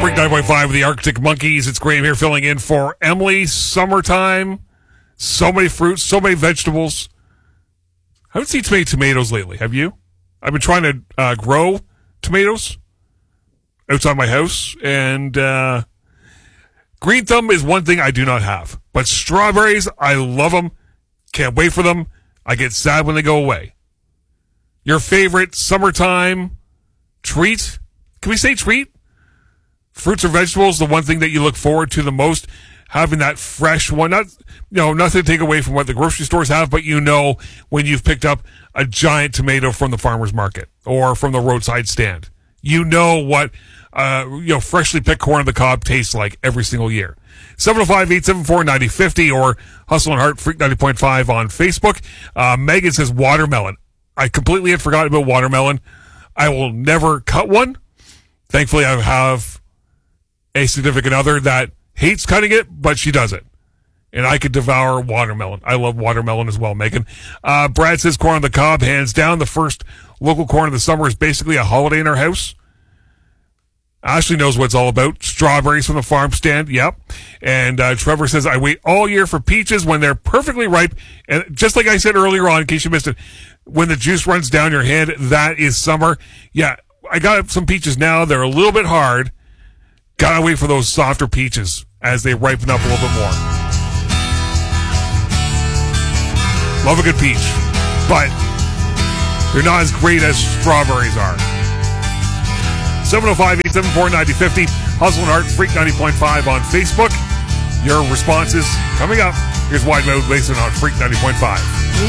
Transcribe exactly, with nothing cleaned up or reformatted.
Freak nine point five with the Arctic Monkeys. It's Graham here filling in for Emily. Summertime. So many fruits, so many vegetables. I haven't seen too many tomatoes lately. Have you? I've been trying to uh, grow tomatoes outside my house. And uh, green thumb is one thing I do not have. But strawberries, I love them. Can't wait for them. I get sad when they go away. Your favorite summertime treat? Can we say treat? Fruits or vegetables, the one thing that you look forward to the most, having that fresh one. Not, you know, nothing to take away from what the grocery stores have, but you know when you've picked up a giant tomato from the farmer's market or from the roadside stand. You know what, uh, you know, freshly picked corn on the cob tastes like every single year. seven oh five, eight seven four, nine oh five oh or Hustle and Heart, Freak ninety point five on Facebook. Uh, Megan says watermelon. I completely had forgotten about watermelon. I will never cut one. Thankfully, I have a significant other that hates cutting it, but she does it. And I could devour watermelon. I love watermelon as well, Megan. Uh, Brad says corn on the cob, hands down. The first local corn of the summer is basically a holiday in our house. Ashley knows what it's all about. Strawberries from the farm stand. Yep. And uh, Trevor says, I wait all year for peaches when they're perfectly ripe. And just like I said earlier on, in case you missed it, when the juice runs down your hand, that is summer. Yeah, I got some peaches now. They're a little bit hard. Gotta wait for those softer peaches as they ripen up a little bit more. Love a good peach, but they're not as great as strawberries are. seven oh five, eight seven four, nine oh five oh. Hustle and Heart, Freak ninety point five on Facebook. Your responses coming up. Here's Wide Mouth Mason on Freak ninety point five.